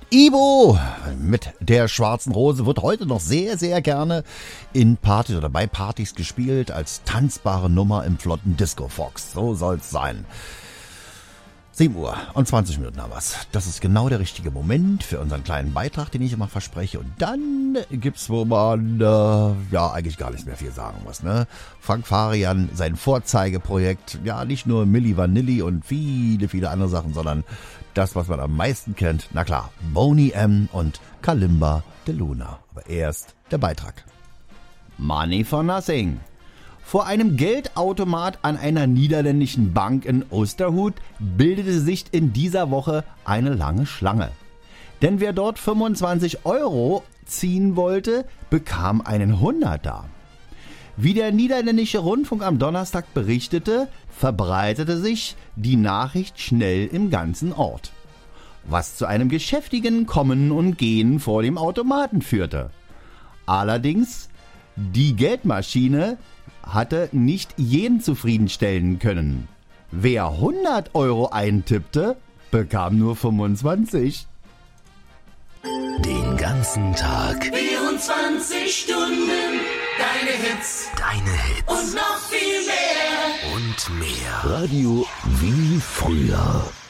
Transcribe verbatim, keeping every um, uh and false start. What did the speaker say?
Ibo mit der schwarzen Rose wird heute noch sehr, sehr gerne in Partys oder bei Partys gespielt als tanzbare Nummer im flotten Disco Fox. So soll's sein. sieben Uhr und zwanzig Minuten haben wir's. Das ist genau der richtige Moment für unseren kleinen Beitrag, den ich immer verspreche. Und dann gibt's, wo man äh, ja eigentlich gar nicht mehr viel sagen muss. Ne? Frank Farian, sein Vorzeigeprojekt, ja nicht nur Milli Vanilli und viele, viele andere Sachen, sondern das, was man am meisten kennt. Na klar, Boney M. und Kalimba de Luna. Aber erst der Beitrag. Money for Nothing. Vor einem Geldautomat an einer niederländischen Bank in Oosterhout bildete sich in dieser Woche eine lange Schlange. Denn wer dort fünfundzwanzig Euro ziehen wollte, bekam einen Hunderter. Wie der niederländische Rundfunk am Donnerstag berichtete, verbreitete sich die Nachricht schnell im ganzen Ort, was zu einem geschäftigen Kommen und Gehen vor dem Automaten führte. Allerdings, die Geldmaschine hatte nicht jeden zufriedenstellen können. Wer hundert Euro eintippte, bekam nur fünfundzwanzig. Den ganzen Tag. vierundzwanzig Stunden. Deine Hits. Deine Hits. Und noch viel mehr. Und mehr. Radio wie früher.